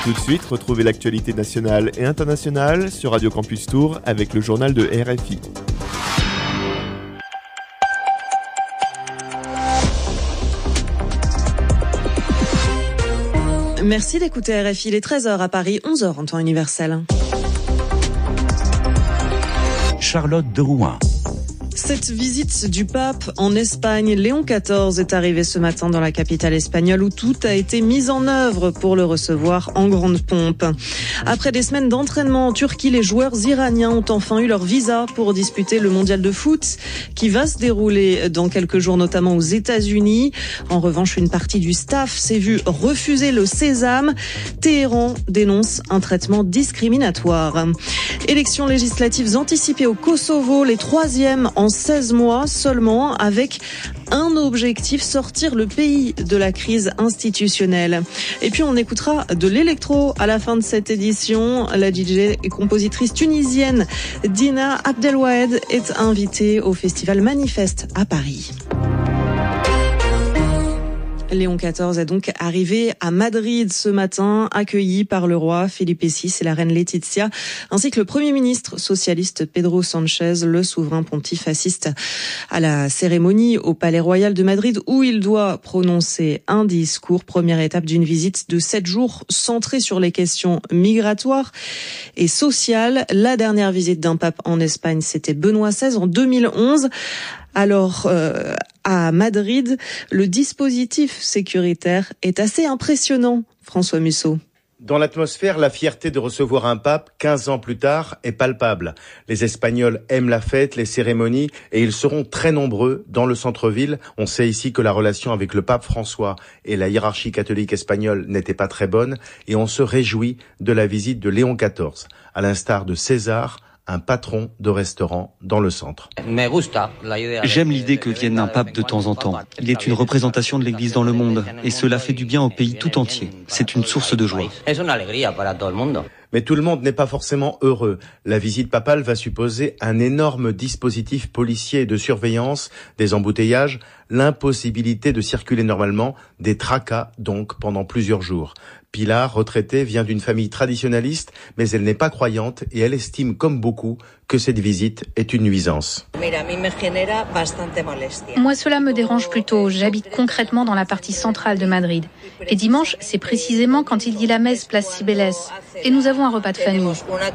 Tout de suite, retrouvez l'actualité nationale et internationale sur Radio Campus Tours avec le journal de RFI. Merci d'écouter RFI, il est 13h à Paris, 11h en temps universel. Charlotte de Rouen. Cette visite du pape en Espagne, Léon XIV, est arrivé ce matin dans la capitale espagnole où tout a été mis en œuvre pour le recevoir en grande pompe. Après des semaines d'entraînement en Turquie, les joueurs iraniens ont enfin eu leur visa pour disputer le mondial de foot qui va se dérouler dans quelques jours, notamment aux États-Unis. En revanche, une partie du staff s'est vue refuser le sésame. Téhéran dénonce un traitement discriminatoire. Élections législatives anticipées au Kosovo, les troisièmes en 16 mois seulement, avec un objectif, sortir le pays de la crise institutionnelle. Et puis on écoutera de l'électro à la fin de cette édition. La DJ et compositrice tunisienne Dina Abdelwahed est invitée au festival Manifeste à Paris. Léon XIV est donc arrivé à Madrid ce matin, accueilli par le roi Felipe VI et la reine Laetitia, ainsi que le Premier ministre socialiste Pedro Sánchez, le souverain pontife assiste à la cérémonie au Palais Royal de Madrid où il doit prononcer un discours, première étape d'une visite de 7 jours centrée sur les questions migratoires et sociales. La dernière visite d'un pape en Espagne, c'était Benoît XVI en 2011. Alors, à Madrid, le dispositif sécuritaire est assez impressionnant, François Musso. Dans l'atmosphère, la fierté de recevoir un pape 15 ans plus tard est palpable. Les Espagnols aiment la fête, les cérémonies, et ils seront très nombreux dans le centre-ville. On sait ici que la relation avec le pape François et la hiérarchie catholique espagnole n'était pas très bonne, et on se réjouit de la visite de Léon XIV, à l'instar de César, un patron de restaurant dans le centre. J'aime l'idée que vienne un pape de temps en temps. Il est une représentation de l'Église dans le monde et cela fait du bien au pays tout entier. C'est une source de joie. Mais tout le monde n'est pas forcément heureux. La visite papale va supposer un énorme dispositif policier et de surveillance, des embouteillages, l'impossibilité de circuler normalement, des tracas donc pendant plusieurs jours. Pilar, retraitée, vient d'une famille traditionnaliste, mais elle n'est pas croyante et elle estime, comme beaucoup, que cette visite est une nuisance. Moi, cela me dérange plutôt. J'habite concrètement dans la partie centrale de Madrid. Et dimanche, c'est précisément quand il dit la messe place Cibeles. Et nous avons un repas de famille.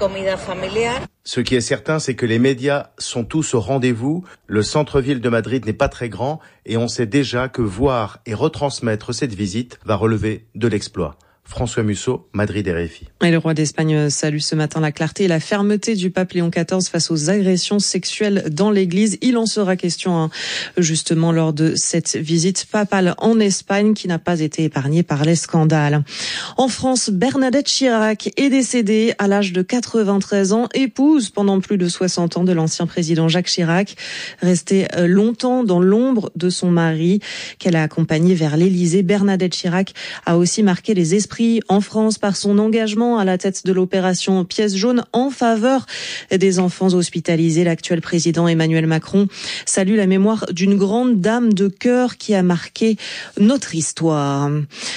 Ce qui est certain, c'est que les médias sont tous au rendez-vous. Le centre-ville de Madrid n'est pas très grand et on sait déjà que voir et retransmettre cette visite va relever de l'exploit. François Musso, Madrid RFI. Et le roi d'Espagne salue ce matin la clarté et la fermeté du pape Léon XIV face aux agressions sexuelles dans l'église. Il en sera question justement lors de cette visite papale en Espagne qui n'a pas été épargnée par les scandales. En France, Bernadette Chirac est décédée à l'âge de 93 ans, épouse pendant plus de 60 ans de l'ancien président Jacques Chirac, restée longtemps dans l'ombre de son mari qu'elle a accompagné vers l'Élysée. Bernadette Chirac a aussi marqué les esprits en France par son engagement à la tête de l'opération Pièce jaune en faveur des enfants hospitalisés. L'actuel président Emmanuel Macron salue la mémoire d'une grande dame de cœur qui a marqué notre histoire.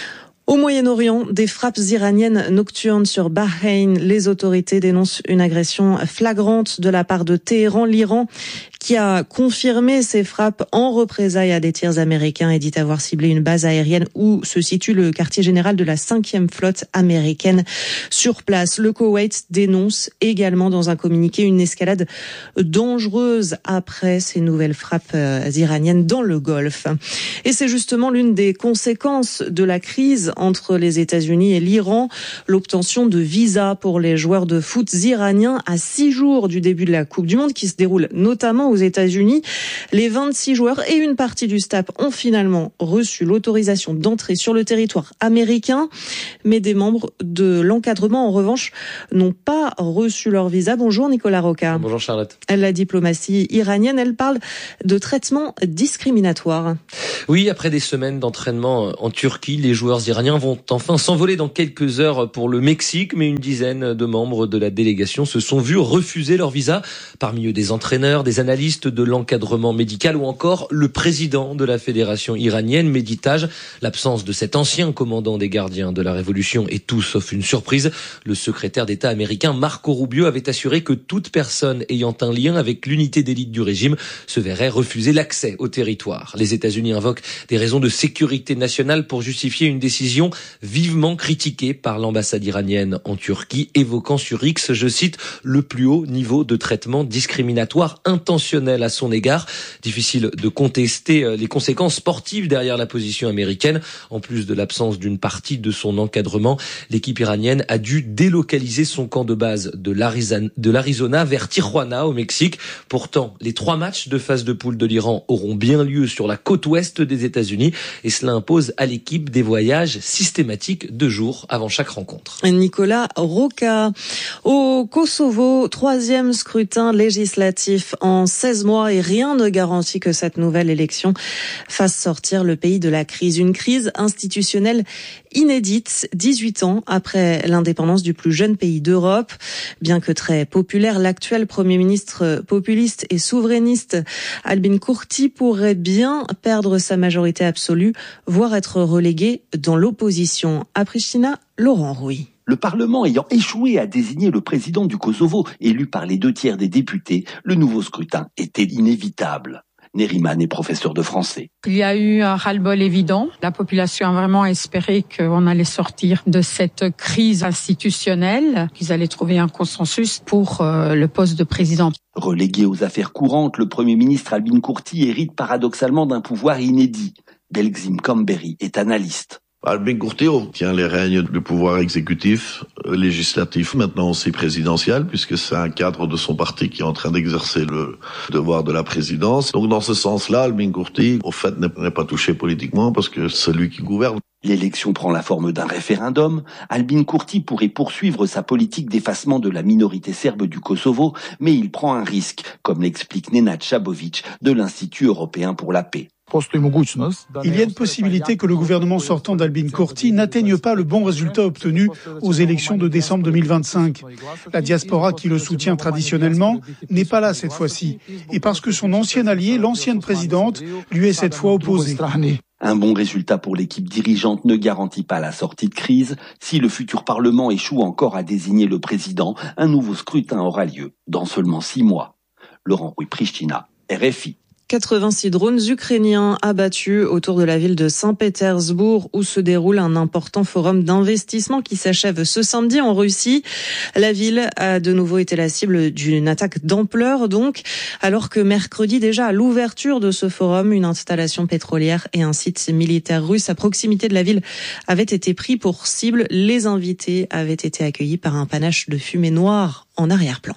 Au Moyen-Orient, des frappes iraniennes nocturnes sur Bahreïn. Les autorités dénoncent une agression flagrante de la part de Téhéran. L'Iran qui a confirmé ces frappes en représailles à des tirs américains et dit avoir ciblé une base aérienne où se situe le quartier général de la 5e flotte américaine sur place. Le Koweït dénonce également dans un communiqué une escalade dangereuse après ces nouvelles frappes iraniennes dans le Golfe. Et c'est justement l'une des conséquences de la crise entre les États-Unis et l'Iran, l'obtention de visas pour les joueurs de foot iraniens à 6 jours du début de la Coupe du Monde qui se déroule notamment aux États-Unis. Les 26 joueurs et une partie du staff ont finalement reçu l'autorisation d'entrer sur le territoire américain, mais des membres de l'encadrement, en revanche, n'ont pas reçu leur visa. Bonjour Nicolas Roca. Bonjour Charlotte. La diplomatie iranienne, elle parle de traitement discriminatoire. Oui, après des semaines d'entraînement en Turquie, les joueurs iraniens vont enfin s'envoler dans quelques heures pour le Mexique, mais une dizaine de membres de la délégation se sont vus refuser leur visa. Parmi eux des entraîneurs, des analystes, spécialiste de l'encadrement médical ou encore le président de la fédération iranienne, Mehdi Taj. L'absence de cet ancien commandant des gardiens de la révolution est tout sauf une surprise. Le secrétaire d'État américain Marco Rubio avait assuré que toute personne ayant un lien avec l'unité d'élite du régime se verrait refuser l'accès au territoire. Les États-Unis invoquent des raisons de sécurité nationale pour justifier une décision vivement critiquée par l'ambassade iranienne en Turquie, évoquant sur X, je cite, le plus haut niveau de traitement discriminatoire intentionnel à son égard. Difficile de contester les conséquences sportives derrière la position américaine. En plus de l'absence d'une partie de son encadrement, l'équipe iranienne a dû délocaliser son camp de base de l'Arizona vers Tijuana au Mexique. Pourtant, les 3 matchs de phase de poule de l'Iran auront bien lieu sur la côte ouest des États-Unis et cela impose à l'équipe des voyages systématiques 2 jours avant chaque rencontre. Nicolas Roca. Au Kosovo, 3e scrutin législatif en 16 mois et rien ne garantit que cette nouvelle élection fasse sortir le pays de la crise. Une crise institutionnelle inédite, 18 ans après l'indépendance du plus jeune pays d'Europe. Bien que très populaire, l'actuel Premier ministre populiste et souverainiste Albin Kurti pourrait bien perdre sa majorité absolue, voire être relégué dans l'opposition. À Pristina, Laurent Rouy. Le Parlement ayant échoué à désigner le président du Kosovo, élu par les 2/3 des députés, le nouveau scrutin était inévitable. Neriman est professeur de français. Il y a eu un ras-le-bol évident. La population a vraiment espéré qu'on allait sortir de cette crise institutionnelle, qu'ils allaient trouver un consensus pour le poste de président. Relégué aux affaires courantes, le Premier ministre Albin Kurti hérite paradoxalement d'un pouvoir inédit. Belgzim Kamberi est analyste. Albin Kurti tient les rênes du pouvoir exécutif, législatif, maintenant aussi présidentiel, puisque c'est un cadre de son parti qui est en train d'exercer le devoir de la présidence. Donc dans ce sens-là, Albin Kurti, au fait, n'est pas touché politiquement parce que c'est lui qui gouverne. L'élection prend la forme d'un référendum. Albin Kurti pourrait poursuivre sa politique d'effacement de la minorité serbe du Kosovo, mais il prend un risque, comme l'explique Nenad Chabovic de l'Institut européen pour la paix. Il y a une possibilité que le gouvernement sortant d'Albin Kurti n'atteigne pas le bon résultat obtenu aux élections de décembre 2025. La diaspora qui le soutient traditionnellement n'est pas là cette fois-ci. Et parce que son ancien allié, l'ancienne présidente, lui est cette fois opposée. Un bon résultat pour l'équipe dirigeante ne garantit pas la sortie de crise. Si le futur Parlement échoue encore à désigner le président, un nouveau scrutin aura lieu dans seulement 6 mois. Laurent Rouy, Pristina, RFI. 86 drones ukrainiens abattus autour de la ville de Saint-Pétersbourg où se déroule un important forum d'investissement qui s'achève ce samedi en Russie. La ville a de nouveau été la cible d'une attaque d'ampleur donc, alors que mercredi déjà à l'ouverture de ce forum, une installation pétrolière et un site militaire russe à proximité de la ville avaient été pris pour cible. Les invités avaient été accueillis par un panache de fumée noire en arrière-plan.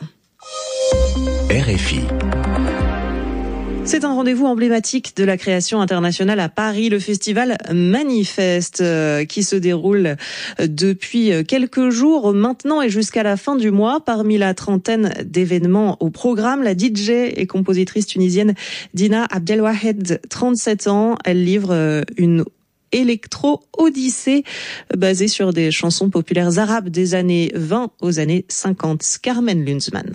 RFI. C'est un rendez-vous emblématique de la création internationale à Paris, le festival Manifeste, qui se déroule depuis quelques jours maintenant et jusqu'à la fin du mois. Parmi la trentaine d'événements au programme, la DJ et compositrice tunisienne Dina Abdelwahed, 37 ans, elle livre une électro-odyssée basée sur des chansons populaires arabes des années 20 aux années 50. Carmen Lunzmann.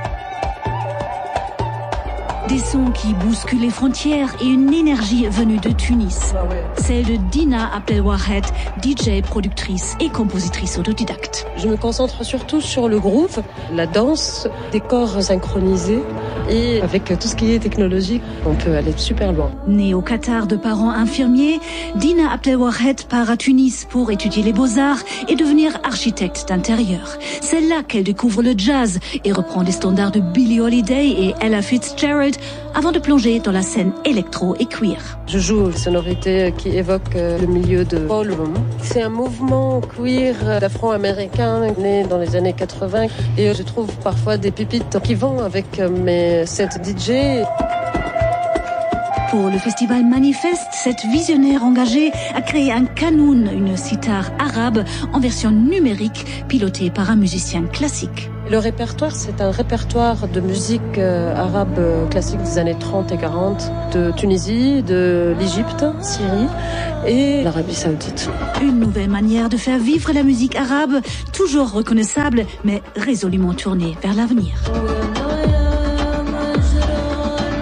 Des sons qui bousculent les frontières et une énergie venue de Tunis. Celle de Dina Abdelwahed, DJ, productrice et compositrice autodidacte. Je me concentre surtout sur le groove, la danse, des corps synchronisés et avec tout ce qui est technologique, on peut aller super loin. Née au Qatar de parents infirmiers, Dina Abdelwahed part à Tunis pour étudier les beaux-arts et devenir architecte d'intérieur. C'est là qu'elle découvre le jazz et reprend les standards de Billie Holiday et Ella Fitzgerald avant de plonger dans la scène électro et queer. Je joue une sonorité qui évoque le milieu de ballroom. C'est un mouvement queer d'afro-américain né dans les années 80 et je trouve parfois des pépites qui vont avec mes sets DJ. Pour le festival Manifeste, cette visionnaire engagée a créé un kanoun, une sitar arabe en version numérique, pilotée par un musicien classique. Le répertoire, c'est un répertoire de musique arabe classique des années 30 et 40, de Tunisie, de l'Égypte, Syrie et l'Arabie Saoudite. Une nouvelle manière de faire vivre la musique arabe, toujours reconnaissable, mais résolument tournée vers l'avenir.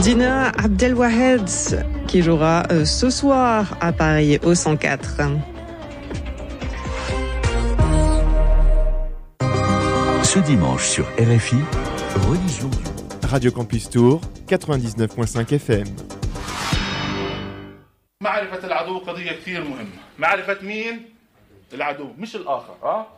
Dina Abdelwahed qui jouera ce soir à Paris au 104. Ce dimanche sur RFI, Religion du monde. Radio Campus Tour, 99.5 FM. معرفة العدو قضية كثير مهمة. معرفة مين؟ العدو مش الآخر.